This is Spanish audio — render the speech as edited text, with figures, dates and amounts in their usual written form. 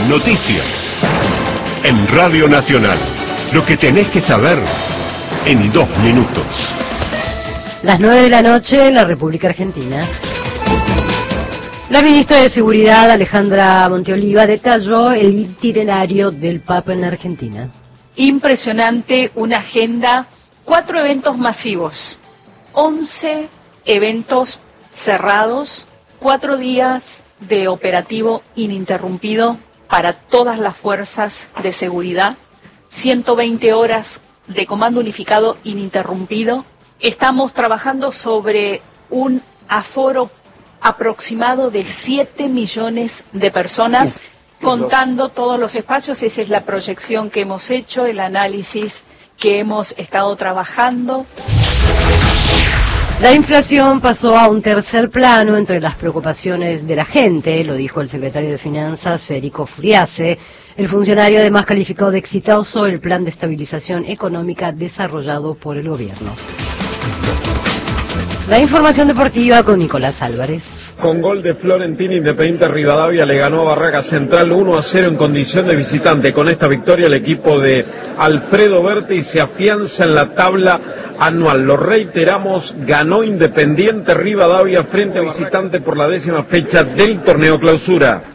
Noticias. En Radio Nacional. Lo que tenés que saber en 2 minutos. Las 9 de la noche en la República Argentina. La ministra de Seguridad, Alejandra Monteoliva, detalló el itinerario del Papa en Argentina. Impresionante, una agenda, 4 eventos masivos, 11 eventos cerrados, 4 días de operativo ininterrumpido para todas las fuerzas de seguridad, 120 horas de comando unificado ininterrumpido. Estamos trabajando sobre un aforo aproximado de 7 millones de personas, contando todos los espacios. Esa es la proyección que hemos hecho, el análisis que hemos estado trabajando. La inflación pasó a un tercer plano entre las preocupaciones de la gente, lo dijo el secretario de Finanzas, Federico Furiase. El funcionario además calificó de exitoso el plan de estabilización económica desarrollado por el gobierno. La información deportiva con Nicolás Álvarez. Con gol de Florentino, Independiente Rivadavia le ganó a Barraca Central 1-0 en condición de visitante. Con esta victoria el equipo de Alfredo Berti se afianza en la tabla anual. Lo reiteramos, ganó Independiente Rivadavia frente a visitante por la 10ª fecha del torneo clausura.